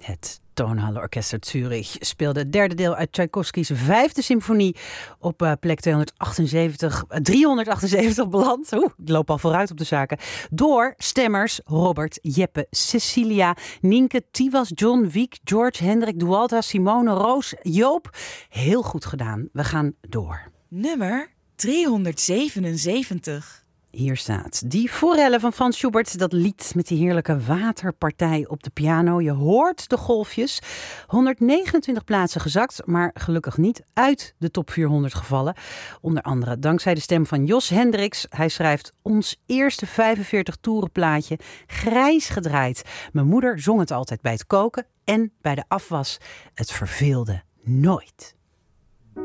Het Tonhalle-orkest uit Zurich speelde het derde deel uit Tchaikovsky's 5e symfonie op plek 378 beland. Ik loop al vooruit op de zaken. Door stemmers Robert, Jeppe, Cecilia, Nienke, Tiwas, John, Wiek, George, Hendrik, Dualta, Simone, Roos, Joop. Heel goed gedaan. We gaan door. Nummer 377. Hier staat die Forelle van Franz Schubert, dat lied met die heerlijke waterpartij op de piano. Je hoort de golfjes. 129 plaatsen gezakt, maar gelukkig niet uit de top 400 gevallen. Onder andere dankzij de stem van Jos Hendricks. Hij schrijft ons eerste 45 toeren plaatje grijs gedraaid. Mijn moeder zong het altijd bij het koken en bij de afwas. Het verveelde nooit.